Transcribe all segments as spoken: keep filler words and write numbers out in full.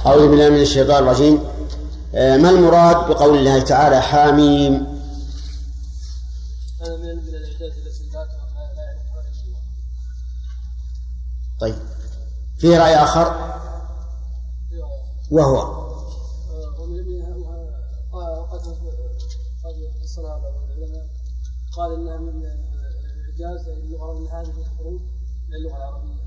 أعوذ بالله من الشيطان الرجيم. ما المراد بقول الله تعالى حاميم؟ هذا من الإعداد التي لا يعرفها إلا الله. طيب، فيه رأي آخر وهو قال إنها من إعجاز اللغة من هذه الحروف للغة العربية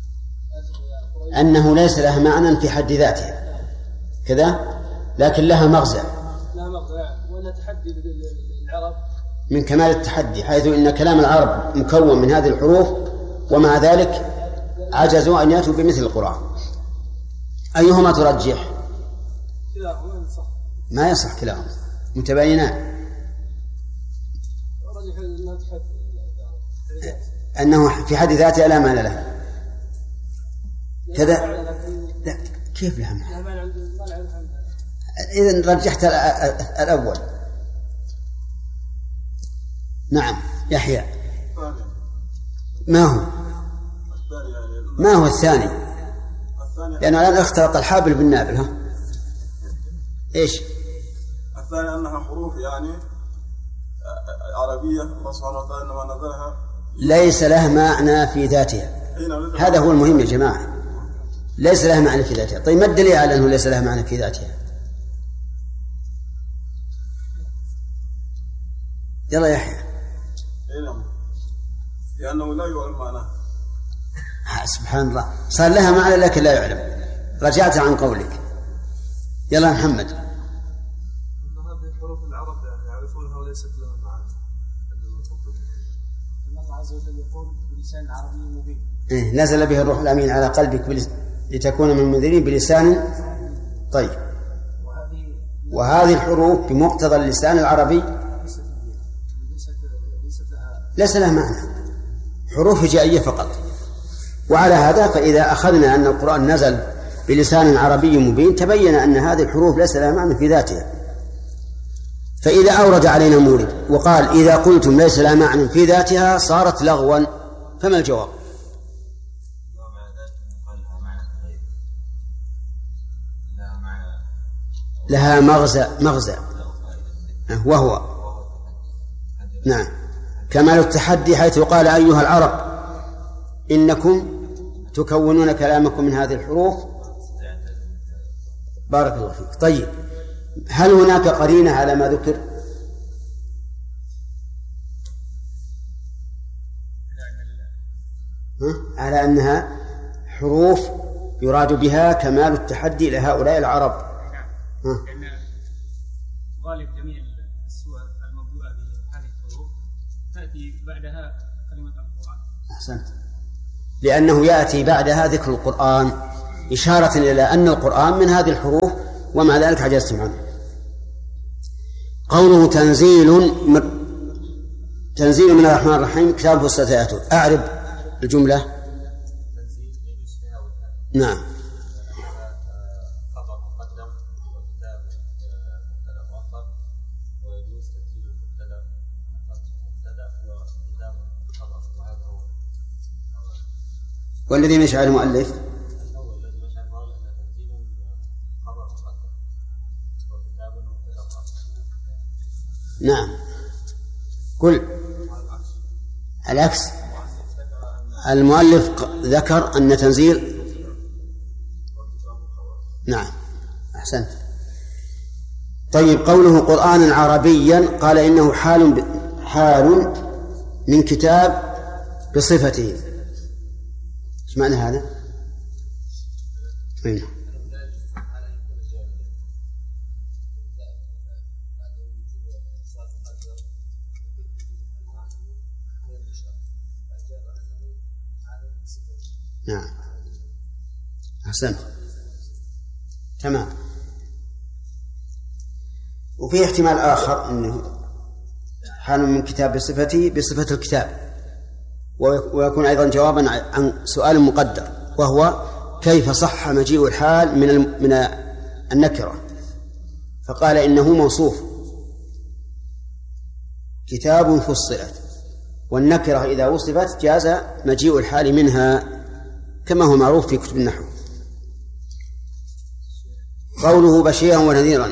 أنه ليس لها معنى في حد ذاتها كذا، لكن لها مغزى لها مغزى ولا تحدي بالعرب من كمال التحدي، حيث إن كلام العرب مكون من هذه الحروف ومع ذلك عجزوا أن يأتوا بمثل القرآن. أيهما ترجح؟ كلاهما يصح. ما يصح كلاهما، متباينان. أنه في حد ذاته لا معنى له كذا. لا، كيف لها معنى؟ إذن رجحت الأول. نعم يحيى، ما هو ما هو الثاني؟ لأنه الآن اختلط الحابل بالنابل. ها إيش الثاني؟ أنها حروف يعني عربية، الله سبحانه وتعالى إنما نزلها ليس لها معنى في ذاتها. هذا هو المهم يا جماعة، ليس لها معنى في ذاتها. طيب ما الدليل على أنه ليس لها معنى في ذاتها؟ يلا يحيى. لأنه لا يعلم معناه. سبحان الله، صار لها معنى لكن لا يعلم. رجعت عن قولك. يلا محمد. هذه حروف العرب يعني يعرفونها وليست لها معنى. الله عز وجل يقول بلسان عربي مبين. إيه، نزل به الروح الأمين على قلبك بلس... لتكون من المنذرين بلسان. طيب، وهذه الحروف بمقتضى اللسان العربي ليس لها معنى، حروف هجائية فقط. وعلى هذا فإذا أخذنا أن القرآن نزل بلسان عربي مبين تبين أن هذه الحروف ليس لها معنى في ذاتها. فإذا أورد علينا مورد وقال إذا قلتم ليس لها معنى في ذاتها صارت لغوا، فما الجواب؟ لها مغزى مغزى وهو نعم كمال التحدي، حيث قال أيها العرب إنكم تكونون كلامكم من هذه الحروف. بارك الله فيك. طيب، هل هناك قرينة على ما ذكر؟ على أنها حروف يراد بها كمال التحدي لهؤلاء العرب. لأن غالب جميع السور المبدوءة بهذه الحروف تأتي بعدها كلمة القرآن. أحسنت، لأنه يأتي بعدها ذكر القرآن إشارة إلى أن القرآن من هذه الحروف ومع ذلك عجزتم عنه. قوله تنزيل من تنزيل من الرحمن الرحيم كتاب فصلت آياته، أعرب الجملة. نعم. والذي مشى على المؤلف نعم كل العكس. المؤلف ذكر أن تنزيل نعم أحسنت. طيب، قوله قرآنا عربيا قال إنه حال حال من كتاب بصفته، ايش معنى هذا؟ أين؟ نعم أحسنت تمام. وفي احتمال آخر أنه حال من كتاب بصفته بصفة الكتاب، ويكون أيضا جوابا عن سؤال مقدر، وهو كيف صح مجيء الحال من من النكرة؟ فقال إنه موصوف كتاب فصلت، والنكرة إذا وصفت جاز مجيء الحال منها كما هو معروف في كتب النحو. قوله بشيرا ونذيرا،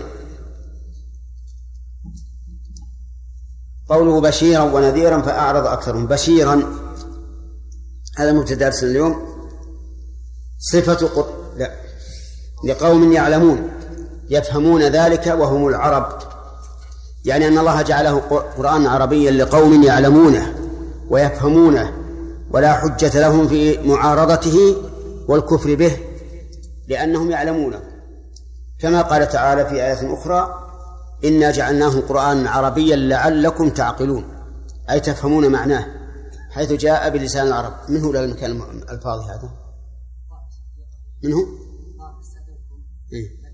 قوله بشيرا ونذيرا فأعرض أكثرهم. بشيرا هذا مبتدأ درس اليوم، صفة قر... لا. لقوم يعلمون يفهمون ذلك وهم العرب، يعني أن الله جعله قرآن عربيا لقوم يعلمونه ويفهمونه ولا حجة لهم في معارضته والكفر به لأنهم يعلمونه، كما قال تعالى في آية أخرى إنا جعلناه قرآنا عربيا لعلكم تعقلون، أي تفهمون معناه، حيث جاء بلسان العرب. من هو المكان الفاضي هذا؟ من هو؟ إيه؟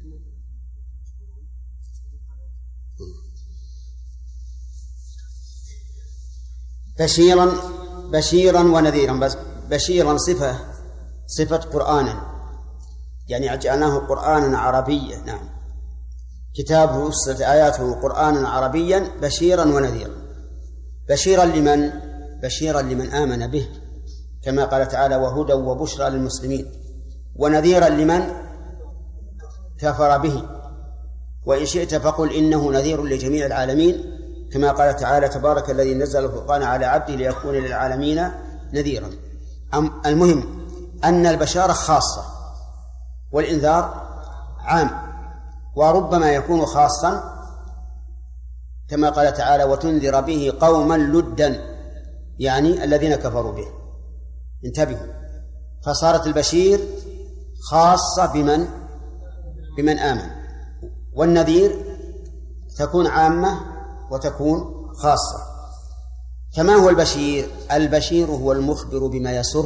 بشيرا بشيرا ونذيرا. بس بشيرا صفة صفة قرآنا، يعني جعلناه قرآنا عربيا. نعم، كتابه فصلت آياته قرآنا عربيا بشيرا ونذيرا. بشيرا لمن؟ بشيرا لمن آمن به، كما قال تعالى وهدى وبشرى للمسلمين. ونذيرا لمن كفر به، وإن شئت فقل إنه نذير لجميع العالمين، كما قال تعالى تبارك الذي نزل الفرقان على عبده ليكون للعالمين نذيرا. المهم أن البشارة خاصة والإنذار عام، وربما يكون خاصا كما قال تعالى وتنذر به قوما لدا، يعني الذين كفروا به. انتبهوا، فصارت البشير خاصة بمن بمن آمن، والنذير تكون عامة وتكون خاصة. فما هو البشير؟ البشير هو المخبر بما يسر،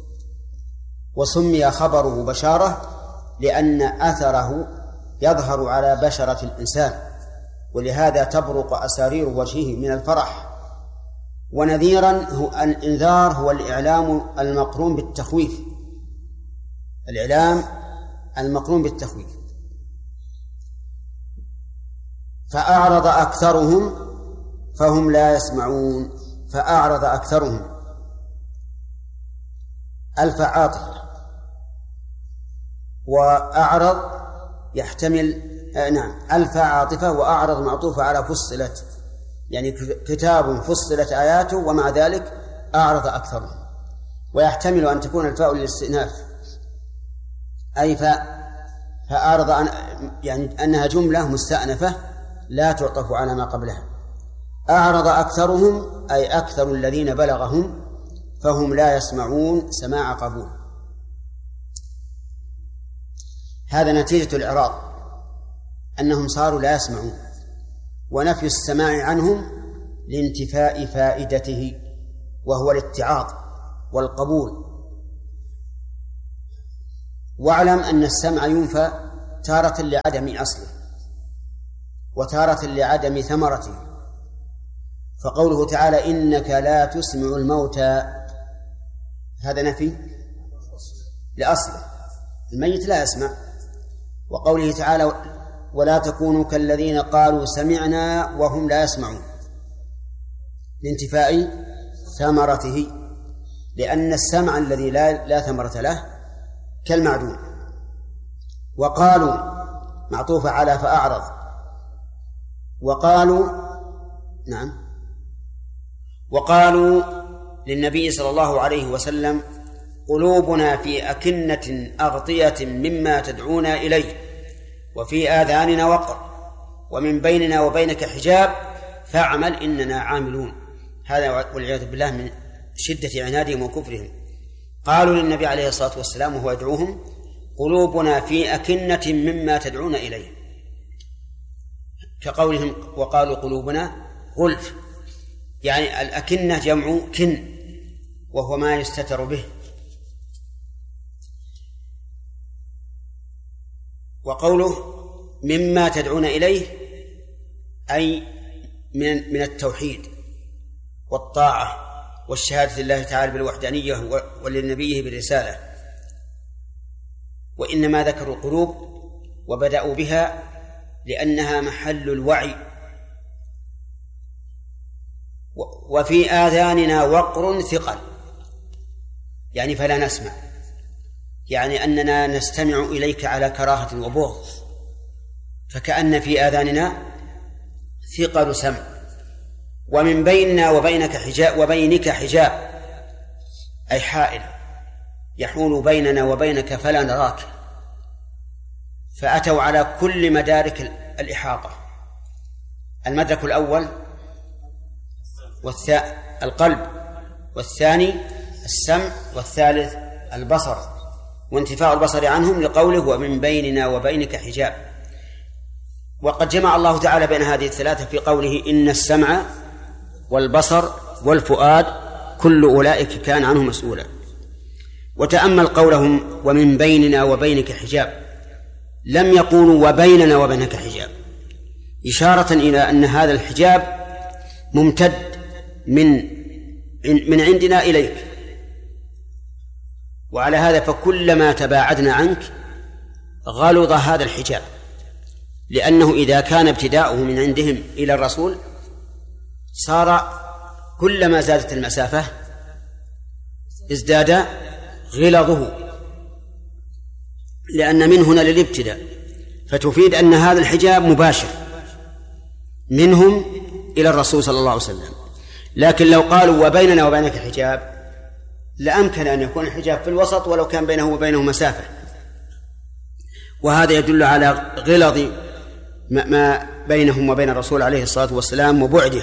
وسمي خبره بشارة لأن أثره يظهر على بشرة الإنسان، ولهذا تبرق أسارير وجهه من الفرح. ونذيرا هو الإنذار، هو الإعلام المقرون بالتخويف، الإعلام المقرون بالتخويف. فأعرض أكثرهم فهم لا يسمعون. فأعرض أكثرهم ألف عاطفة، وأعرض يحتمل آه نعم ألف عاطفة، وأعرض معطوفة على فصلت، يعني كتاب فصلت آياته ومع ذلك أعرض أكثرهم. ويحتمل أن تكون الفاء للاستئناف، أي فاء فأعرض أن يعني أنها جملة مستأنفة لا تعطف على ما قبلها. أعرض أكثرهم أي أكثر الذين بلغهم فهم لا يسمعون سماع قبول. هذا نتيجة الإعراض، أنهم صاروا لا يسمعون، ونفي السماع عنهم لانتفاء فائدته وهو الاتعاظ والقبول. واعلم أن السمع ينفى تارة لعدم أصله وتارة لعدم ثمرته، فقوله تعالى إنك لا تسمع الموتى هذا نفي لأصله، الميت لا يسمع. وقوله تعالى ولا تكونوا كالذين قالوا سمعنا وهم لا يسمعون لانتفاء ثمرته، لأن السمع الذي لا, لا ثمرة له كالمعدوم. وقالوا معطوفة على فأعرض، وقالوا نعم وقالوا للنبي صلى الله عليه وسلم قلوبنا في أكنة أغطية مما تدعونا إليه وفي آذاننا وقر ومن بيننا وبينك حجاب فاعمل إننا عاملون. هذا والعياذ بالله من شدة عنادهم وكفرهم. قالوا للنبي عليه الصلاة والسلام وهو يدعوهم قلوبنا في أكنة مما تدعون إليه، كقولهم وقالوا قلوبنا غلف، يعني الأكنة جمع كن وهو ما يستتر به. وقوله مما تدعون إليه أي من من التوحيد والطاعة والشهادة لله تعالى بالوحدانية ولنبيه بالرسالة. وإنما ذكروا القلوب وبدأوا بها لأنها محل الوعي. وفي آذاننا وقر ثقل، يعني فلا نسمع، يعني أننا نستمع إليك على كراهة وبغض فكأن في آذاننا ثقل سمع. ومن بيننا وبينك حجاب وبينك حجاب أي حائل يحول بيننا وبينك فلا نراك. فأتوا على كل مدارك الإحاطة. المدرك الأول والثاني القلب، والثاني السمع، والثالث البصر، وانتفاء البصر عنهم لقوله ومن بيننا وبينك حجاب. وقد جمع الله تعالى بين هذه الثلاثة في قوله إن السمع والبصر والفؤاد كل أولئك كان عنه مسؤولا. وتأمل قولهم ومن بيننا وبينك حجاب، لم يقولوا وبيننا وبينك حجاب، إشارة إلى أن هذا الحجاب ممتد من من عندنا إليك. وعلى هذا فكلما تباعدنا عنك غلظ هذا الحجاب، لأنه إذا كان ابتداؤه من عندهم إلى الرسول صار كلما زادت المسافة ازداد غلظه، لأن من هنا للابتداء، فتفيد أن هذا الحجاب مباشر منهم إلى الرسول صلى الله عليه وسلم. لكن لو قالوا وبيننا وبينك حجاب لأمكن أن يكون الحجاب في الوسط ولو كان بينه وبينه مسافة، وهذا يدل على غلظ ما بينهم وبين الرسول عليه الصلاة والسلام وبعده.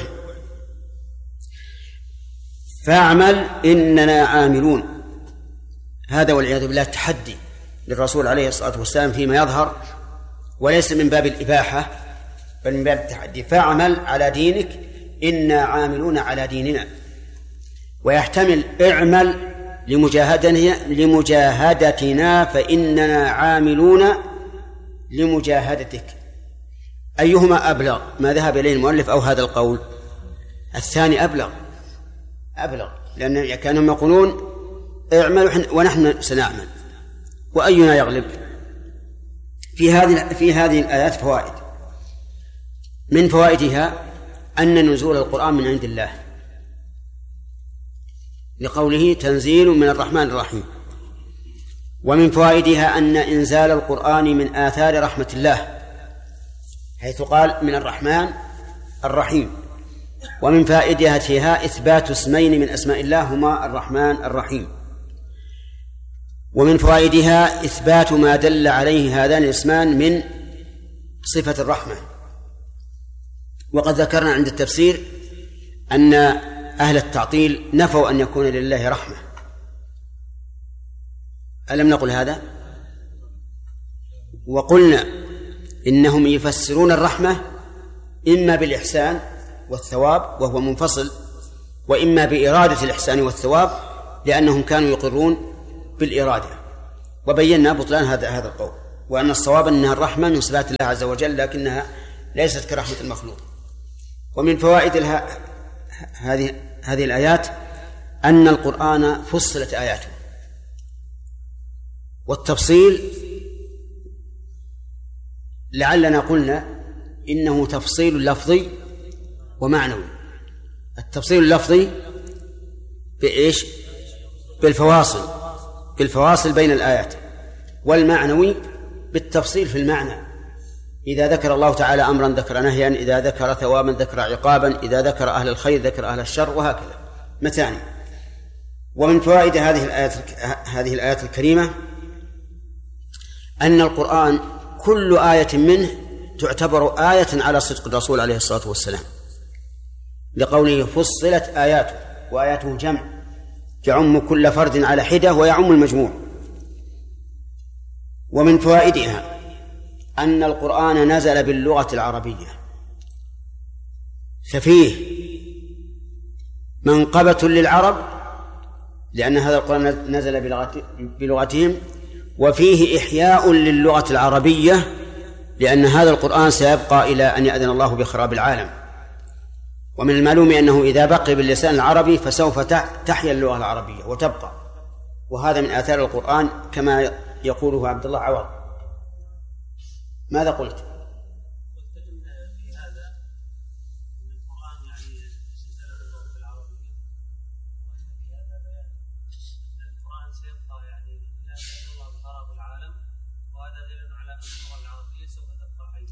فاعمل إننا عاملون، هذا والعياذ بالله تحدي للرسول عليه الصلاة والسلام فيما يظهر، وليس من باب الإباحة بل من باب التحدي. فاعمل على دينك إنا عاملون على ديننا. ويحتمل اعمل لمجاهدتنا لمجاهدتنا فإننا عاملون لمجاهدتك. أيهما أبلغ، ما ذهب إليه المؤلف أو هذا القول؟ الثاني أبلغ أبلغ لأن كانوا يقولون اعمل ونحن سنعمل، وأينا يغلب. في هذه في هذه الآيات فوائد. من فوائدها أن نزول القرآن من عند الله، لقوله تنزيل من الرحمن الرحيم. ومن فوائدها أن إنزال القرآن من آثار رحمة الله، حيث قال من الرحمن الرحيم. ومن فائدتها إثبات اسمين من أسماء الله هما الرحمن الرحيم. ومن فوائدها إثبات ما دل عليه هذان الاسمان من صفة الرحمة. وقد ذكرنا عند التفسير أن أهل التعطيل نفوا أن يكون لله رحمة. ألم نقل هذا؟ وقلنا إنهم يفسرون الرحمة إما بالإحسان والثواب وهو منفصل، وإما بإرادة الإحسان والثواب لأنهم كانوا يقرون بالإرادة. وبينا بطلان هذا هذا القول، وأن الصواب أنها الرحمة من صفات الله عز وجل لكنها ليست كرحمة المخلوق. ومن فوائد هذه هذه الآيات أن القرآن فصلت آياته، والتفصيل لعلنا قلنا إنه تفصيل لفظي ومعنوي. التفصيل اللفظي بإيش؟ بالفواصل بالفواصل بين الآيات، والمعنوي بالتفصيل في المعنى. إذا ذكر الله تعالى أمرا ذكر نهيا، إذا ذكر ثوابا ذكر عقابا، إذا ذكر أهل الخير ذكر أهل الشر، وهكذا مثاني. ومن فوائد هذه الآيات هذه الآيات الكريمة أن القرآن كل آية منه تعتبر آية على صدق الرسول عليه الصلاة والسلام، لقوله فصلت آياته، وآياته جمع يعم كل فرد على حدة ويعم المجموع. ومن فوائدها أن القرآن نزل باللغة العربية، ففيه منقبة للعرب لأن هذا القرآن نزل بلغتهم، وفيه إحياء للغة العربية لأن هذا القرآن سيبقى إلى أن يأذن الله بخراب العالم. ومن المعلوم أنه إذا بقي باللسان العربي فسوف تحيا اللغة العربية وتبقى، وهذا من آثار القرآن كما يقوله عبد الله عوض. ماذا قلت؟ قلت إن في هذا أن القرآن يعني نزل باللغة العربية، وأن في هذا بيان أن القرآن سيبقى يعني إلى أن يأذن الله بخراب العالم، وهذا دليل على اللغة العربية سوف تبقى حية.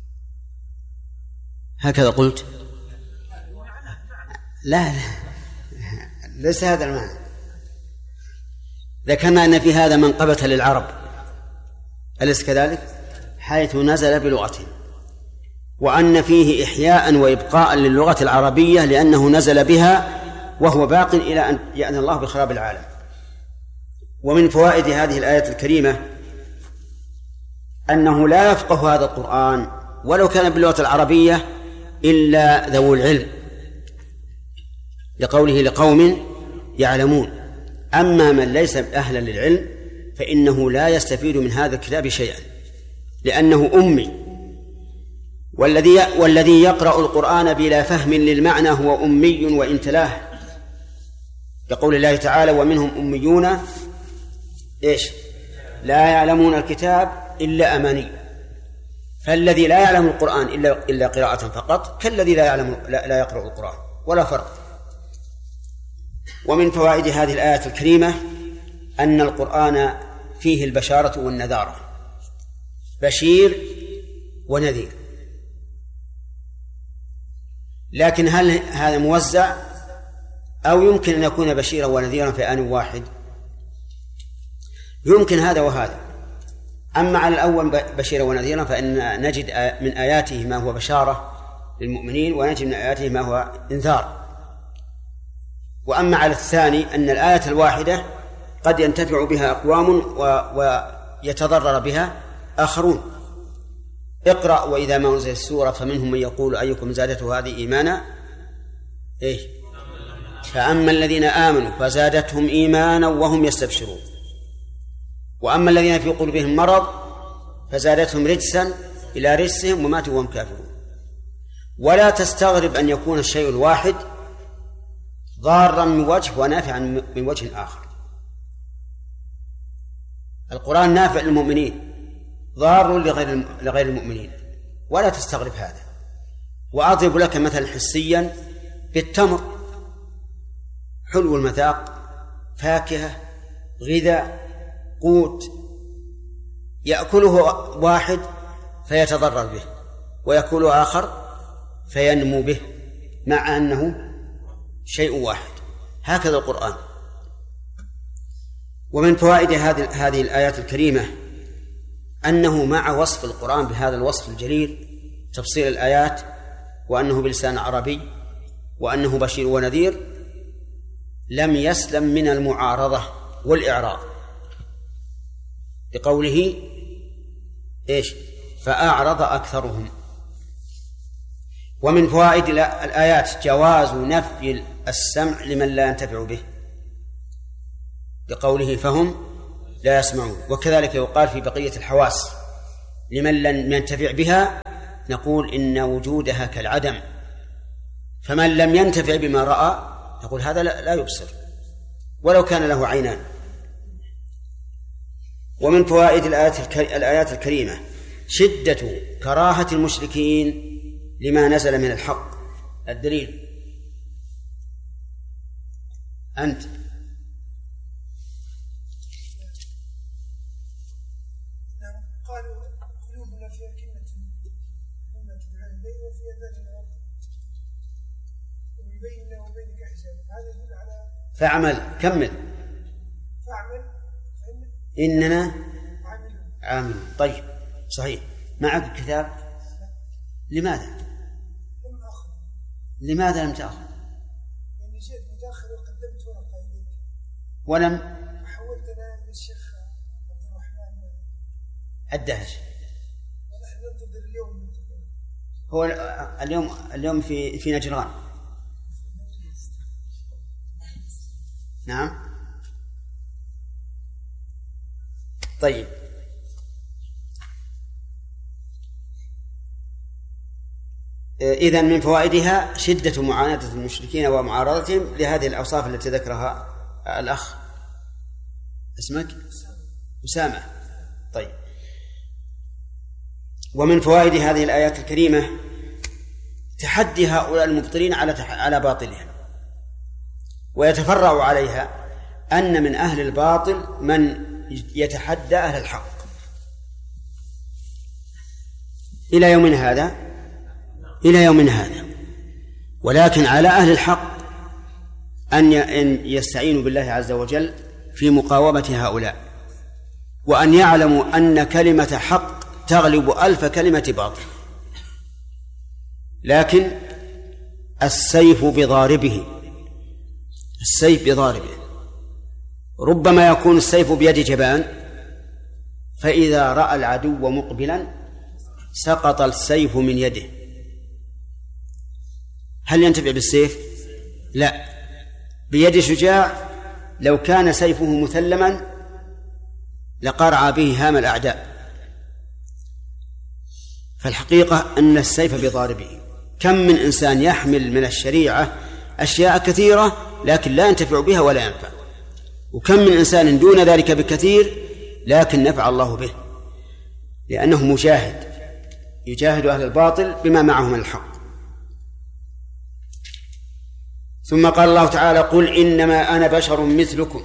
هكذا قلت؟ لا لا ليس هذا المعنى. ذكرنا أن في هذا منقبة للعرب، أليس كذلك؟ حيث نزل بلغتهم، وأن فيه إحياء وإبقاء للغة العربية لأنه نزل بها وهو باق إلى أن يأذن الله بخراب العالم. ومن فوائد هذه الآية الكريمة أنه لا يفقه هذا القرآن ولو كان باللغة العربية إلا ذو العلم، لقوله لقوم يعلمون. أما من ليس أهلا للعلم فإنه لا يستفيد من هذا الكتاب شيئا، لأنه أمي، والذي والذي يقرأ القرآن بلا فهم للمعنى هو أمي وإن تلاه، يقول الله تعالى: ومنهم أميون إيش لا يعلمون الكتاب إلا أماني. فالذي لا يعلم القرآن إلا إلا قراءة فقط كالذي لا يعلم لا, لا يقرأ القرآن، ولا فرق. ومن فوائد هذه الآية الكريمة أن القرآن فيه البشارة والنذارة، بشير ونذير. لكن هل هذا موزع أو يمكن أن يكون بشيرا ونذيرا في آن واحد؟ يمكن هذا وهذا. أما على الأول بشيرا ونذيرا فإن نجد من آياته ما هو بشارة للمؤمنين، ونجد من آياته ما هو إنذار. وأما على الثاني أن الآية الواحدة قد ينتفع بها أقوام ويتضرر بها آخرون. اقرأ وإذا ما أنزلت السورة فمنهم من يقول أيكم زادته هذه إيمانا إيه؟ فأما الذين آمنوا فزادتهم إيمانا وهم يستبشرون، وأما الذين في قلوبهم مرض فزادتهم رجسا إلى رجسهم وماتوا وهم كافرون. ولا تستغرب أن يكون الشيء الواحد ضارا من وجه ونافعا من وجه آخر. القرآن نافع للمؤمنين ضار لغير لغير المؤمنين، ولا تستغرب هذا. وأضرب لك مثلا حسيا بالتمر، حلو المذاق، فاكهة، غذاء، قوت، يأكله واحد فيتضرر به ويأكله آخر فينمو به، مع أنه شيء واحد. هكذا القرآن. ومن فوائد هذه هذه الآيات الكريمة أنه مع وصف القرآن بهذا الوصف الجليل تفصيل الآيات، وأنه بلسان عربي، وأنه بشير ونذير، لم يسلم من المعارضة والإعراض، بقوله إيش فأعرض أكثرهم. ومن فوائد الآيات جواز نفي السمع لمن لا ينتفع به، بقوله فهم لا يسمعون. وكذلك يقال في بقية الحواس لمن لم ينتفع بها نقول إن وجودها كالعدم، فمن لم ينتفع بما رأى نقول هذا لا يبصر ولو كان له عينان. ومن فوائد الآيات الكريمة شدة كراهة المشركين لما نزل من الحق. الدليل أنت قالوا قلوبنا في أكنة مما تدعون إليه وفي أذاننا وقر وبيننا وبينك حجاب. هذا يدل على فاعمل كمل فاعمل إننا عامل. عامل. طيب صحيح. معك الكتاب؟ لماذا؟ لم أخذ. لماذا لم تأخذ؟ لأني جئت متأخر وقدمت ورقة إليك ولم وحولتنا للشيخ عبد الرحمن الدهش. ونحن ننتظر اليوم ننتظر. هو اليوم اليوم في في نجران. نعم. طيب إذن من فوائدها شدة معاندة المشركين ومعارضتهم لهذه الأوصاف التي ذكرها الأخ. اسمك أسامة. طيب. ومن فوائد هذه الآيات الكريمة تحدي هؤلاء المبطلين على على باطلهم، ويتفرع عليها أن من أهل الباطل من يتحدى أهل الحق، إلى يومنا هذا إلى يومنا هذا. ولكن على أهل الحق أن يستعينوا بالله عز وجل في مقاومة هؤلاء، وأن يعلموا أن كلمة حق تغلب ألف كلمة باطل. لكن السيف بضاربه، السيف بضاربه، ربما يكون السيف بيد جبان، فإذا رأى العدو مقبلا سقط السيف من يده. هل ينتفع بالسيف؟ لا، بيد شجاع لو كان سيفه مثلما لقارع به هام الأعداء. فالحقيقة أن السيف بضاربه. كم من إنسان يحمل من الشريعة أشياء كثيرة لكن لا ينتفع بها ولا ينفع، وكم من إنسان دون ذلك بكثير لكن نفع الله به، لأنه مجاهد يجاهد أهل الباطل بما معه من الحق. ثم قال الله تعالى: قل إنما أنا بشر مثلكم،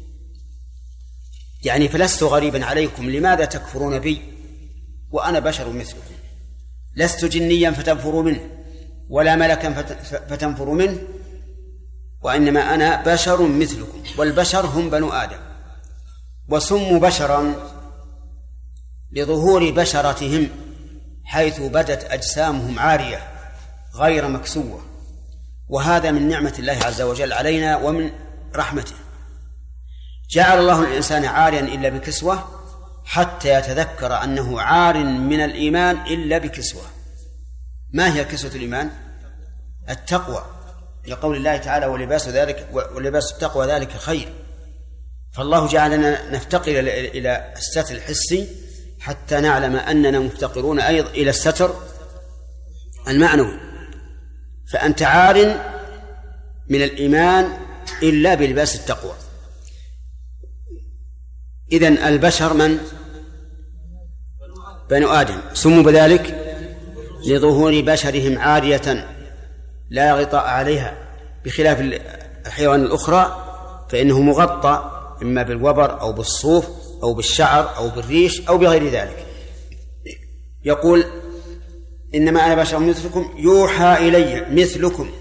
يعني فلست غريبا عليكم، لماذا تكفرون بي وأنا بشر مثلكم؟ لست جنيا فتنفروا منه ولا ملكا فتنفروا منه، وإنما أنا بشر مثلكم. والبشر هم بنو آدم، وسموا بشرا لظهور بشرتهم حيث بدت أجسامهم عارية غير مكسوة، وهذا من نعمة الله عز وجل علينا ومن رحمته. جعل الله الإنسان عاريا إلا بكسوة حتى يتذكر أنه عار من الإيمان إلا بكسوة. ما هي كسوة الإيمان؟ التقوى، لقول الله تعالى: ولباس ذلك ولباس التقوى ذلك خير. فالله جعلنا نفتقر إلى الستر الحسي حتى نعلم أننا مفتقرون أيضا إلى الستر المعنوي. فأنت عار من الإيمان إلا بلباس التقوى. إذن البشر من؟ بنو آدم، سموا بذلك لظهور بشرهم عارية لا غطاء عليها، بخلاف الحيوان الأخرى فإنه مغطى إما بالوبر أو بالصوف أو بالشعر أو بالريش أو بغير ذلك. يقول: إنما أنا بشر مثلكم يوحى إلي مثلكم.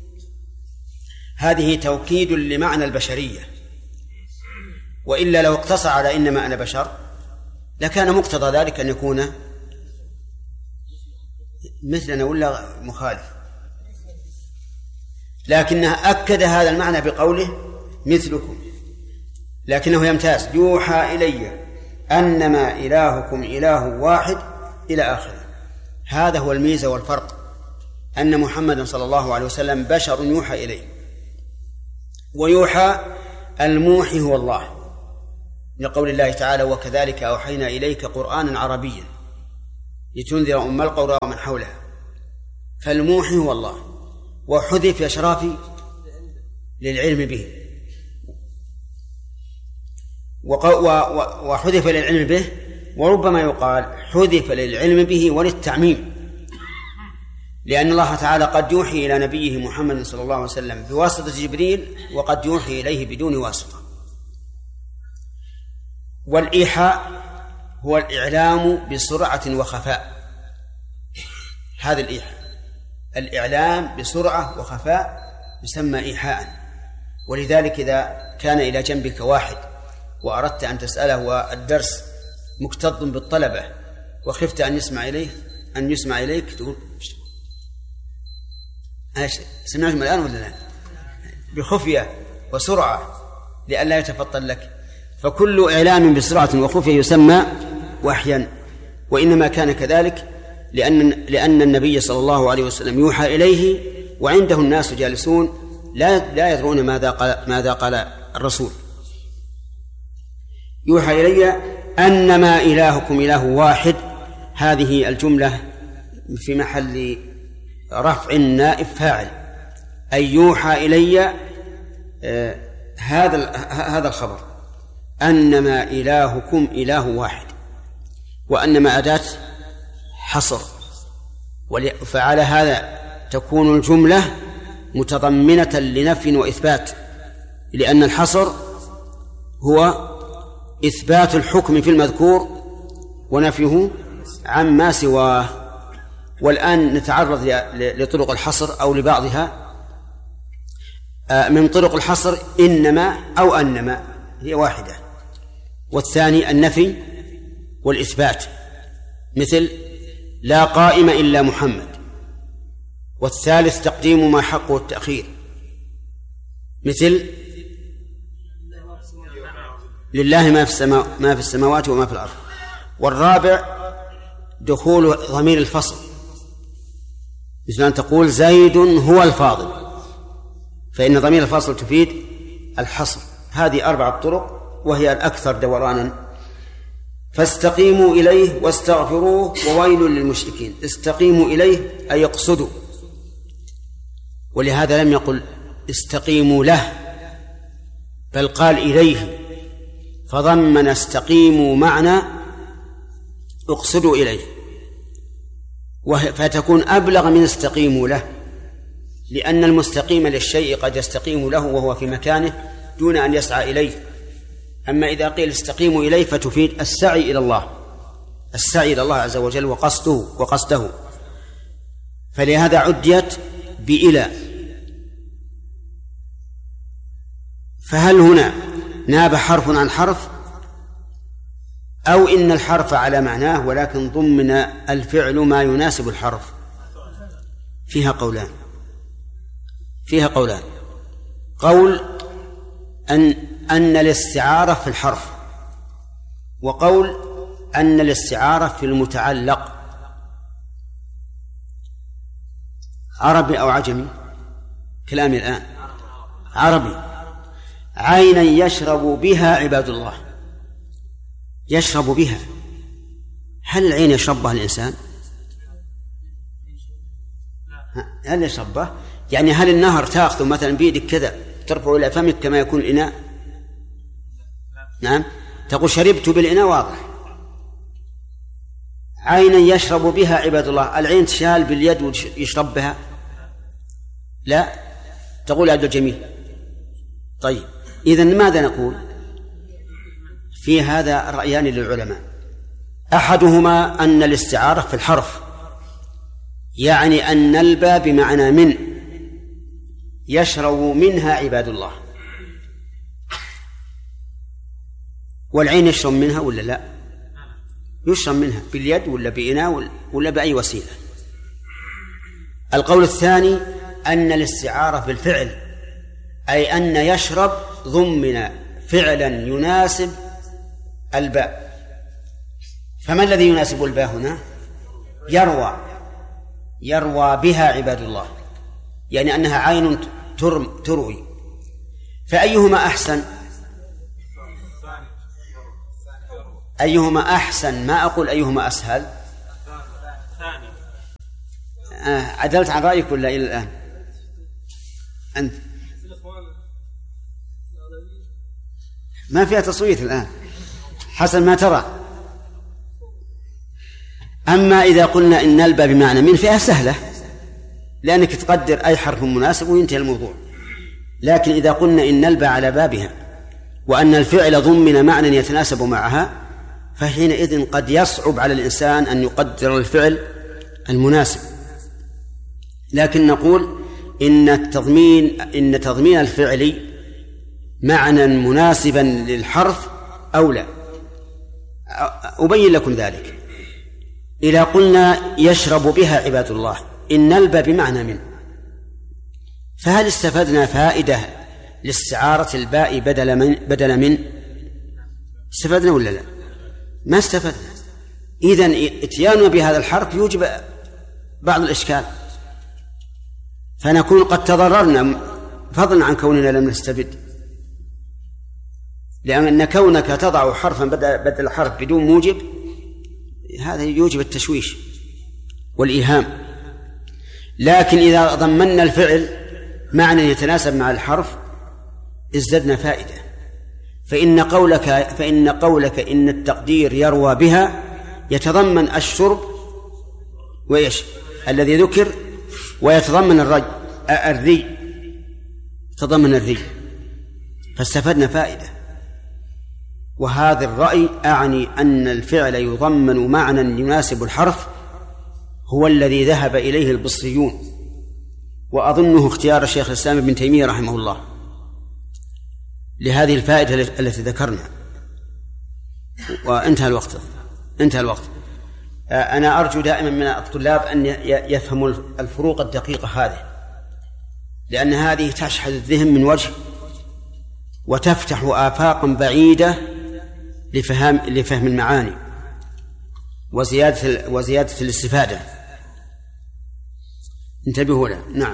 هذه توكيد لمعنى البشرية، وإلا لو اقتصر على إنما أنا بشر لكان مقتضى ذلك أن يكون مثلنا ولا مخالف، لكنه أكد هذا المعنى بقوله مثلكم، لكنه يمتاز: يوحى إلي أنما إلهكم إله واحد إلى آخره. هذا هو الميزة والفرق، أن محمد صلى الله عليه وسلم بشر يوحى إليه، ويوحى الموحي هو الله، لقول الله تعالى: وكذلك أوحينا إليك قرآنا عربيا لتنذر أم القرى ومن حولها. فالموحي هو الله، وحذف يا شرافي للعلم به، وحذف للعلم به، وربما يقال حذف للعلم به وللتعميم، لأن الله تعالى قد يوحي إلى نبيه محمد صلى الله عليه وسلم بواسطة جبريل، وقد يوحي إليه بدون واسطة. والإيحاء هو الإعلام بسرعة وخفاء، هذا الإيحاء، الإعلام بسرعة وخفاء يسمى إيحاء. ولذلك إذا كان إلى جنبك واحد وأردت أن تسأله والدرس مكتظ بالطلبة وخفت أن يسمع إليه أن يسمع إليك تقول: سمعتم الآن ولا لا؟ بخفية وسرعة لئلا يتفطن لك. فكل إعلام بسرعة وخفية يسمى وحيا، وإنما كان كذلك لأن لأن النبي صلى الله عليه وسلم يوحى إليه وعنده الناس جالسون لا لا يدرون ماذا قال ماذا قال الرسول. يوحى إلي أنما إلهكم إله واحد، هذه الجملة في محل رفع نائب فاعل، أي يوحى إلي آه هذا هذا الخبر أنما إلهكم إله واحد، وأنما أداة حصر، فعلى هذا تكون الجملة متضمنة لنفي وإثبات، لأن الحصر هو إثبات الحكم في المذكور ونفيه عما سواه. والآن نتعرض لطرق الحصر أو لبعضها. من طرق الحصر إنما أو أنما هي واحدة، والثاني النفي والإثبات، مثل لا قائم إلا محمد، والثالث تقديم ما حقه التأخير، مثل لله ما في السماء ما في السماوات وما في الأرض. والرابع دخول ضمير الفصل، مثل أن تقول زيد هو الفاضل، فإن ضمير الفصل تفيد الحصر. هذه أربعة طرق وهي الأكثر دورانا. فاستقيموا إليه واستغفروه وويل للمشركين. استقيموا إليه أي اقصدوا، ولهذا لم يقل استقيموا له بل قال إليه، فضمن استقيموا معنى اقصدوا إليه، فتكون أبلغ من استقيموا له، لأن المستقيم للشيء قد يستقيم له وهو في مكانه دون أن يسعى إليه. أما إذا قيل استقيموا إليه فتفيد السعي إلى الله، السعي إلى الله عز وجل وقصده وقصده، فلهذا عديت بإلى. فهل هنا ناب حرف عن حرف، أو إن الحرف على معناه ولكن ضمن الفعل ما يناسب الحرف؟ فيها قولان فيها قولان قول أن أن الاستعارة في الحرف، وقول أن الاستعارة في المتعلق. عربي أو عجمي؟ كلامي الآن عربي. عينا يشرب بها عباد الله. يشرب بها، هل العين يشرب بها الإنسان؟ هل يشرب بها؟ يعني هل النهر تأخذ مثلا بيدك كذا ترفع إلى فمك كما يكون الإناء؟ نعم، تقول شربت بالإناء، واضح. عينا يشرب بها عباد الله، العين تشال باليد ويشرب بها؟ لا. تقول عبد الجميل. طيب، إذن ماذا نقول في هذا؟ رأيان للعلماء. أحدهما أن الاستعارة في الحرف، يعني أن نلبى بمعنى من، يشرب منها عباد الله، والعين يشرب منها ولا لا؟ يشرب منها باليد ولا بإناء ولا بأي وسيلة. القول الثاني أن الاستعارة بالفعل، أي أن يشرب ضمن فعلا يناسب الباء. فما الذي يناسب الباء هنا؟ يروى يروى بها عباد الله، يعني أنها عين تروي. فأيهما أحسن؟ أيهما أحسن؟ ما أقول أيهما أسهل. آه عدلت عن رأيك ولا إلى الآن؟ أنت ما فيها تصويت الآن حسن ما ترى. أما إذا قلنا إن نلبى بمعنى من، فيها سهلة، لأنك تقدر أي حرف مناسب وينتهي الموضوع. لكن إذا قلنا إن نلبى على بابها وأن الفعل ضمن معنى يتناسب معها، فحينئذ قد يصعب على الإنسان أن يقدر الفعل المناسب. لكن نقول إن التضمين إن تضمين الفعل معنى مناسبا للحرف أولى. أبين لكم ذلك. إذا قلنا يشرب بها عباد الله، إن نلبى بمعنى من، فهل استفدنا فائدة لاستعارة الباء بدل من بدل من؟ استفدنا ولا لا؟ ما استفدنا. إذن اتياننا بهذا الحرف يوجب بعض الإشكال، فنكون قد تضررنا فضلا عن كوننا لم نستفد، لأن كونك تضع حرفا بدل الحرف بدون موجب هذا يوجب التشويش والإيهام. لكن إذا ضمننا الفعل معنى يتناسب مع الحرف ازددنا فائدة. فإن قولك فإن قولك إن التقدير يروى بها يتضمن الشرب وإيش الذي ذكر، ويتضمن الري الري تضمن الري، فاستفدنا فائدة. وهذا الرأي أعني أن الفعل يضمن معنى يناسب الحرف، هو الذي ذهب إليه البصريون، وأظنه اختيار الشيخ الإسلام ابن تيمية رحمه الله لهذه الفائدة التي ذكرنا. وانتهى الوقت انتهى الوقت أنا أرجو دائما من الطلاب أن يفهموا الفروق الدقيقة هذه، لأن هذه تشحذ الذهن من وجه وتفتح آفاقا بعيدة لفهم لفهم المعاني وزيادة وزيادة الاستفادة. انتبهوا له. نعم.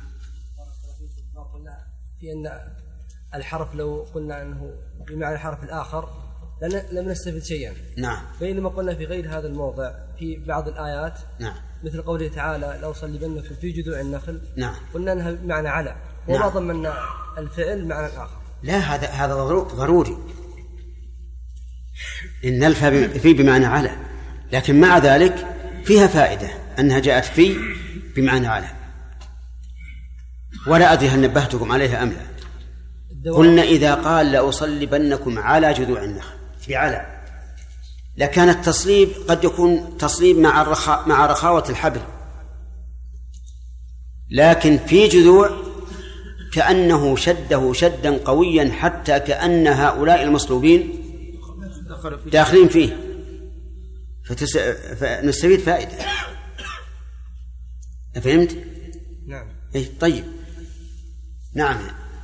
في أن الحرف لو قلنا أنه بمعنى الحرف الآخر لم نستفد شيئا. نعم. بينما قلنا في غير هذا الموضع في بعض الآيات نعم. مثل قوله تعالى لو صلبنكم في جذوع النخل. نعم. قلنا أنها بمعنى على وما ضمن الفعل معنى الآخر. لا، هذا هذا ضروري إن الف في بمعنى على، لكن مع ذلك فيها فائدة أنها جاءت في بمعنى على، ولا أدري هل نبهتكم عليها أم لا. قلنا إذا قال لأصلبنكم على جذوع النخل في على، لكان التصليب قد يكون تصليب مع الرخاء مع رخاوة الحبل، لكن في جذوع كأنه شده شدا قويا حتى كأن هؤلاء المصلوبين داخلين فيه، فتس... فنستفيد فائدة. فهمت؟ نعم. إيه طيب. نعم.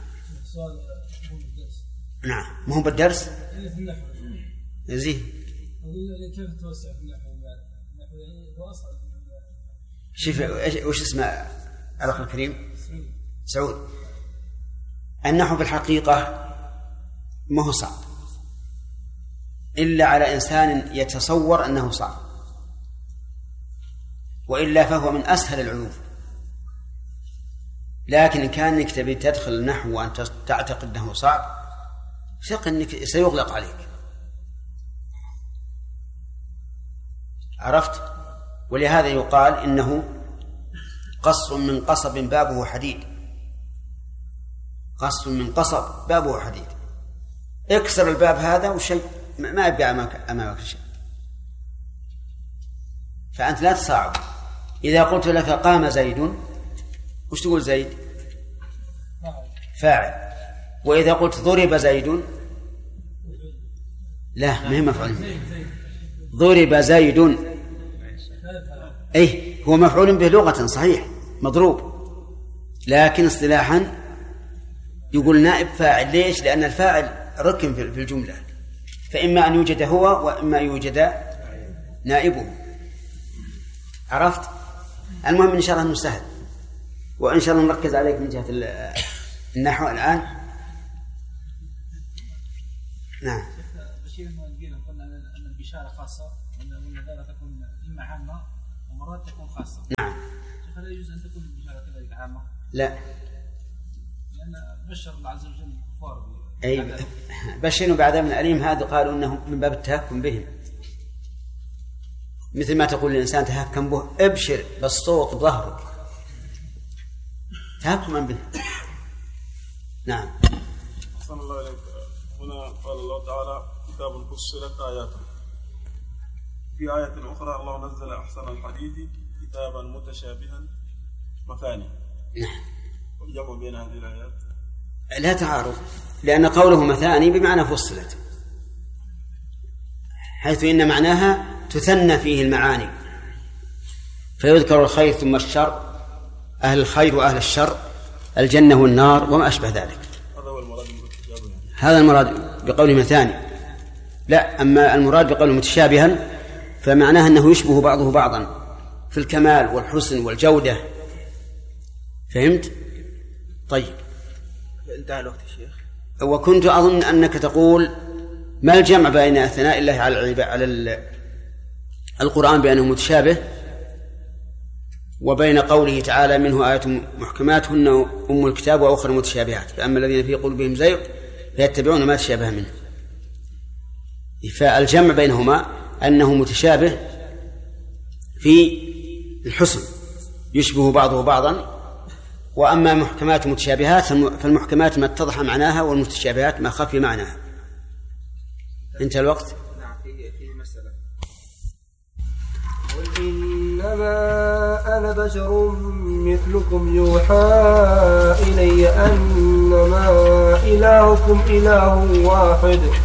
نعم. ما هو بالدرس؟ زين. كيف توسع في النحو؟ النحو هو أصلا. شوف وش اسمه الأخ الكريم؟ سعود. النحو بالحقيقة ما هو صعب إلا على إنسان يتصور أنه صعب، وإلا فهو من أسهل العلوم. لكن إن كانك تبي تدخل النحو وأنت تعتقد أنه صعب، ثق أنك سيغلق عليك. عرفت؟ ولهذا يقال إنه قص من قصب بابه حديد. قص من قصب بابه حديد، اكسر الباب هذا وشيء ما يبقى أمامك شيء. فأنت لا تصعب. إذا قلت لك قام زيد، وش تقول زيد؟ فاعل. وإذا قلت ضرب زيد، لا ما هي مفعول. ضرب زيد أي هو مفعول به لغة صحيح مضروب، لكن اصطلاحا يقول نائب فاعل. ليش؟ لأن الفاعل ركن في الجملة، فإما أن يوجد هو وإما يوجد نائبه. عرفت؟ المهم إن شاء الله أنه سهل، وإن شاء الله نركز عليك من جهة النحو الآن. نعم. بشير المؤلفين قلنا أن البشارة خاصة وأن النذارة تكون إما عامة ومرات تكون خاصة. نعم. فلا يجوز أن تكون البشارة كذلك عامة؟ لا، لأن بشر الله عز وجل الكفار. أي بشروا بعذاب أليم، هذا قالوا أنه من باب التهكم بهم، مثل ما تقول الإنسان تهكم به، ابشر بالصوت بظهرك، تهكما به. نعم. أحسن الله إليك. هنا قال الله تعالى كتاب فصلت آياته. في آية أخرى الله نزل أحسن الحديث كتابا متشابها مثاني. نعم. والجمع بين هذه الآيات لا تعارض، لأن قوله مثاني بمعنى فصلت، حيث إن معناها تثنى فيه المعاني، فيذكر الخير ثم الشر، أهل الخير وأهل الشر، الجنة والنار وما أشبه ذلك. هذا هو المراد بالمتشابه. هذا المراد بقوله مثاني. لا، أما المراد بقوله متشابها فمعناه أنه يشبه بعضه بعضا في الكمال والحسن والجودة. فهمت؟ طيب. انتهى الوقت يا شيخ. وكنت أظن أنك تقول ما الجمع بين ثناء الله على على القرآن بأنه متشابه وبين قوله تعالى منه آيات محكمات هن أم الكتاب وأخرى متشابهات فأما الذين في قلوبهم زيغ فيتبعون ما تشابه منه. فالجمع بينهما أنه متشابه في الحسن يشبه بعضه بعضا، وأما محكمات متشابهات فالمحكمات ما اتضح معناها والمتشابهات ما خفي معناها. انتهى الوقت. نعم. في في مسألة قل إنما إنما أنا بشر مثلكم يوحى إلي أنما إلهكم إله واحد